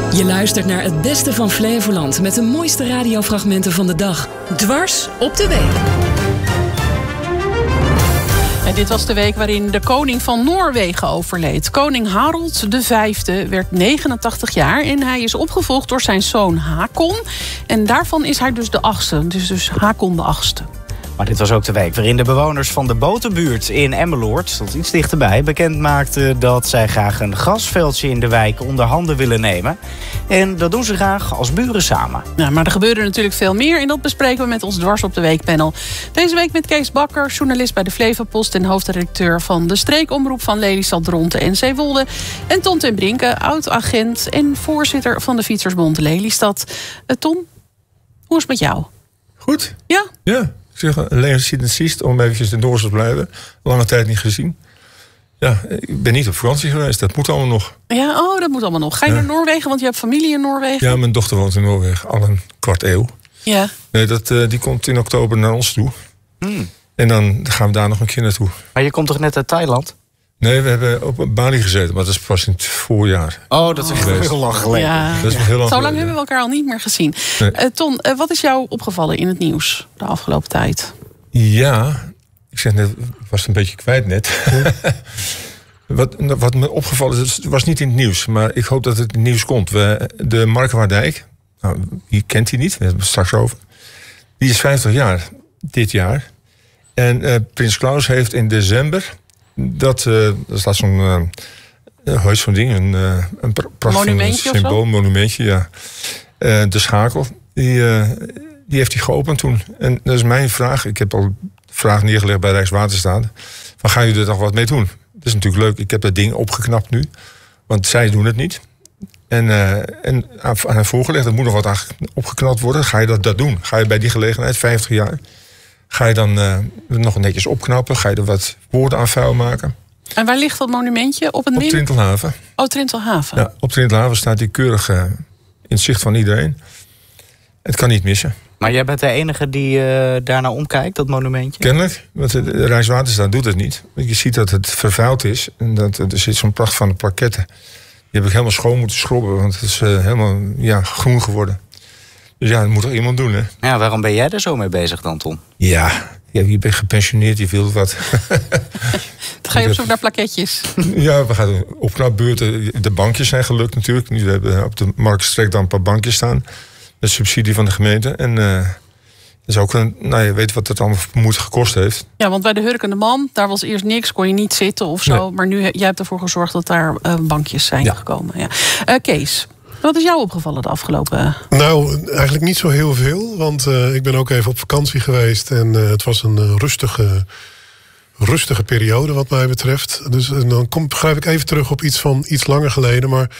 Je luistert naar het beste van Flevoland met de mooiste radiofragmenten van de dag. Dwars op de week. En dit was de week waarin de koning van Noorwegen overleed. Koning Harald V werd 89 jaar en hij is opgevolgd door zijn zoon Hakon. En daarvan is hij dus de 8e, dus Hakon de 8e. Maar dit was ook de week waarin de bewoners van de Boterbuurt in Emmeloord, dat is iets dichterbij, bekend maakten dat zij graag een grasveldje in de wijk onder handen willen nemen. En dat doen ze graag als buren samen. Ja, maar er gebeurde natuurlijk veel meer en dat bespreken we met ons Dwars op de Week panel. Deze week met Kees Bakker, journalist bij de Flevopost en hoofdredacteur van de streekomroep van Lelystad, Dronten en Zeewolde. En Ton ten Brinke, oud-agent en voorzitter van de Fietsersbond Lelystad. Ton, hoe is het met jou? Goed. Ja? Ja. Ik zeg, alleen ziet om eventjes in Doors te blijven. Lange tijd niet gezien. Ja, ik ben niet op vakantie geweest. Dat moet allemaal nog. Ja, dat moet allemaal nog. Ga je naar Noorwegen? Want je hebt familie in Noorwegen. Ja, mijn dochter woont in Noorwegen. Al een kwart eeuw. Ja. Nee, die komt in oktober naar ons toe. En dan gaan we daar nog een keer naartoe. Maar je komt toch net uit Thailand? Nee, we hebben op Bali gezeten. Maar dat is pas in het voorjaar. Oh, dat is echt heel lang geleden. Ja. Dat is heel lang Zo lang geleden. hebben we elkaar al niet meer gezien. Nee. Ton, wat is jou opgevallen in het nieuws de afgelopen tijd? Ja, ik zeg net, ik was het een beetje kwijt net. Wat me opgevallen is, het was niet in het nieuws, maar ik hoop dat het in het nieuws komt. De Markwaardijk, nou, je kent die niet, we hebben het straks over. Die is 50 jaar, dit jaar. En Prins Klaus heeft in december, dat staat zo'n ding, een monumentje symbool, monumentje, ja. De Schakel, die heeft hij geopend toen. En dat is mijn vraag. Ik heb al de vraag neergelegd bij Rijkswaterstaat. Van, gaan jullie er nog wat mee doen? Dat is natuurlijk leuk. Ik heb dat ding opgeknapt nu. Want zij doen het niet. En aan hen voorgelegd, er moet nog wat opgeknapt worden. Ga je dat doen? Ga je bij die gelegenheid, 50 jaar... ga je dan nog netjes opknappen? Ga je er wat woorden aan vuil maken? En waar ligt dat monumentje? Op het Op Trintelhaven. Oh, Trintelhaven. Ja, op Trintelhaven staat die keurig in het zicht van iedereen. Het kan niet missen. Maar jij bent de enige die daarnaar omkijkt, dat monumentje? Kennelijk, want de Rijkswaterstaat doet het niet. Je ziet dat het vervuild is. En dat er zit zo'n pracht van de plaketten. Die heb ik helemaal schoon moeten schrobben. Want het is helemaal groen geworden. Dus ja, dat moet toch iemand doen, hè? Ja, waarom ben jij er zo mee bezig dan, Ton? Ja, je bent gepensioneerd, je wilt wat. Dan ga je op zoek naar plaketjes. Ja, we gaan opknapbeurten. De bankjes zijn gelukt natuurlijk. Nu hebben we op de Marktstreek dan een paar bankjes staan. Met subsidie van de gemeente. En dat is ook je weet wat het allemaal moeite gekost heeft. Ja, want bij de Hurkende Man, daar was eerst niks. Kon je niet zitten of zo. Nee. Maar nu, jij hebt ervoor gezorgd dat daar bankjes zijn gekomen. Ja. Kees, wat is jou opgevallen de afgelopen... Nou, eigenlijk niet zo heel veel. Want ik ben ook even op vakantie geweest. En het was een rustige periode wat mij betreft. Dus dan grijp ik even terug op iets van iets langer geleden. Maar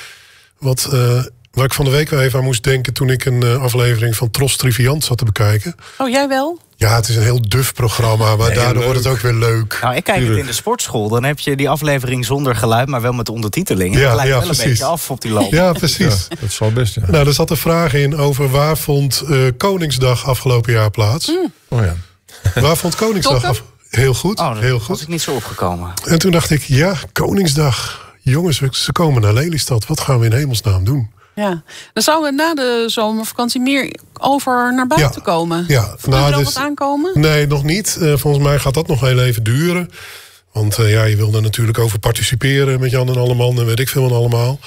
waar ik van de week wel even aan moest denken toen ik een aflevering van Tros Triviant zat te bekijken. Oh, jij wel? Ja, het is een heel duf programma, maar daardoor wordt het ook weer leuk. Nou, ik kijk het in de sportschool. Dan heb je die aflevering zonder geluid, maar wel met ondertiteling. En dat lijkt wel precies. een beetje af op die loop. Ja, precies. Ja, dat zal best, ja. Nou, er zat een vraag in over waar vond Koningsdag afgelopen jaar plaats. Oh ja. Waar vond Koningsdag af? Heel goed, heel goed. Was ik niet zo opgekomen. En toen dacht ik, ja, Koningsdag. Jongens, ze komen naar Lelystad. Wat gaan we in hemelsnaam doen? Ja, dan zouden we na de zomervakantie meer over naar buiten komen. Ja, Voel je er al wat aankomen? Nee, nog niet. Volgens mij gaat dat nog heel even duren. Want je wil er natuurlijk over participeren met Jan en Alleman en weet ik veel en allemaal.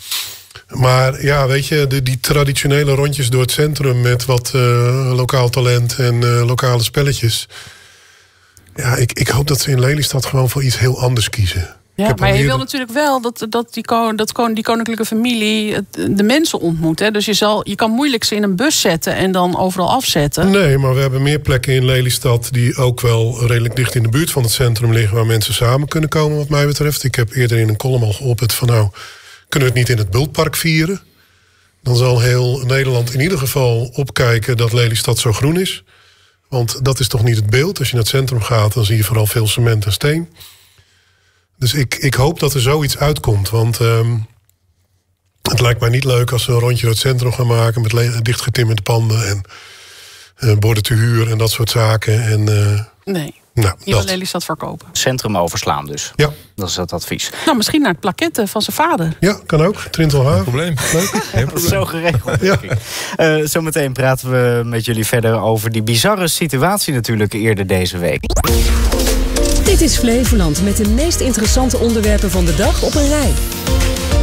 Maar ja, weet je, die traditionele rondjes door het centrum met wat lokaal talent en lokale spelletjes. Ja, ik hoop dat ze in Lelystad gewoon voor iets heel anders kiezen. Ja, maar je wil natuurlijk wel dat die koninklijke familie de mensen ontmoet. Hè? Dus je kan moeilijk ze in een bus zetten en dan overal afzetten. Nee, maar we hebben meer plekken in Lelystad die ook wel redelijk dicht in de buurt van het centrum liggen, waar mensen samen kunnen komen wat mij betreft. Ik heb eerder in een column al geopperd van kunnen we het niet in het Bultpark vieren? Dan zal heel Nederland in ieder geval opkijken dat Lelystad zo groen is. Want dat is toch niet het beeld. Als je naar het centrum gaat, dan zie je vooral veel cement en steen. Dus ik hoop dat er zoiets uitkomt. Want het lijkt mij niet leuk als we een rondje door het centrum gaan maken met dichtgetimmerde panden en borden te huur en dat soort zaken. En, nee. Nou, Hier wil dat. Lelystad verkopen. Centrum overslaan dus. Ja. Dat is het advies. Nou, misschien naar het plaquette van zijn vader. Ja, kan ook. Trintelhaven. Probleem. Leuk. Geen Dat is probleem. zo geregeld. Ja. denk ik. Zometeen praten we met jullie verder over die bizarre situatie natuurlijk eerder deze week. Dit is Flevoland met de meest interessante onderwerpen van de dag op een rij.